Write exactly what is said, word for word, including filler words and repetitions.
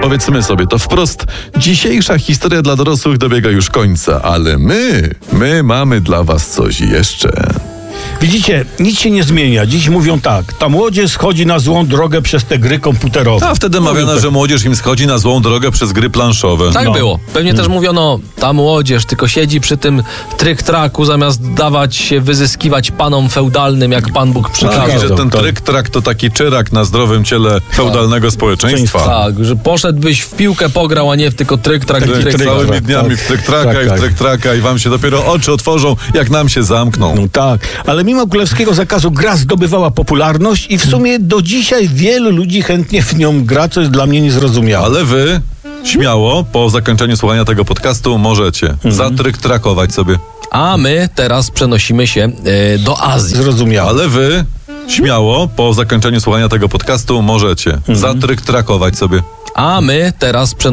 Powiedzmy sobie to wprost, dzisiejsza historia dla dorosłych dobiega już końca, ale my, my mamy dla was coś jeszcze. Widzicie, nic się nie zmienia. Dziś mówią tak, ta młodzież schodzi na złą drogę przez te gry komputerowe. A wtedy mawiano, że młodzież im schodzi na złą drogę przez gry planszowe. Tak No. było. Pewnie też mówiono, ta młodzież tylko siedzi przy tym tryk-traku, zamiast dawać się wyzyskiwać panom feudalnym, jak Pan Bóg Tak, przykazał. że ten tak. tryk-trak to taki czyrak na zdrowym ciele feudalnego społeczeństwa. Tak, że poszedłbyś w piłkę pograł, a nie w tylko tryk-trak. Taki i Tryk, tryk-trak. całymi tak, dniami tak. w tryk-traka Tak, i w tak. tryk-traka i wam się dopiero oczy otworzą, jak nam się zamkną. No tak, ale mimo królewskiego zakazu gra zdobywała popularność i w sumie do dzisiaj wielu ludzi chętnie w nią gra, co jest dla mnie niezrozumiałe. Ale wy śmiało po zakończeniu słuchania tego podcastu możecie zatryk-trakować sobie. A my teraz przenosimy się e, do Azji. Zrozumiałe. Ale wy śmiało po zakończeniu słuchania tego podcastu możecie zatryk-trakować sobie. A my teraz przenosimy